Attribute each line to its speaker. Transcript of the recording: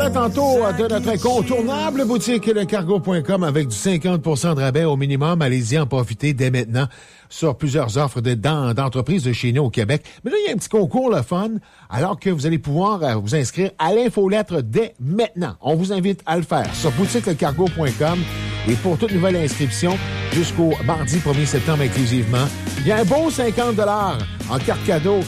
Speaker 1: parlait tantôt de notre incontournable boutique lecargo.com avec du 50% de rabais au minimum. Allez-y en profiter dès maintenant sur plusieurs offres d'entreprises de chez nous au Québec. Mais là, il y a un petit concours, le fun, alors que vous allez pouvoir vous inscrire à l'infolettre dès maintenant. On vous invite à le faire sur boutiquelecargo.com. Et pour toute nouvelle inscription, jusqu'au mardi 1er septembre inclusivement, il y a un beau 50$ en carte cadeau